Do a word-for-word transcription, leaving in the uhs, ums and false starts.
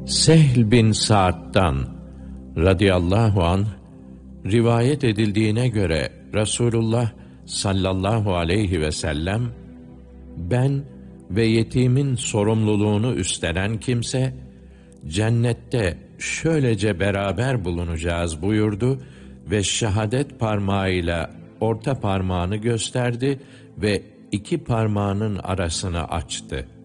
Sehl bin Sa'd'dan radıyallahu anh rivayet edildiğine göre Resulullah sallallahu aleyhi ve sellem, ben ve yetimin sorumluluğunu üstlenen kimse cennette şöylece beraber bulunacağız buyurdu ve şehadet parmağıyla orta parmağını gösterdi ve iki parmağının arasını açtı.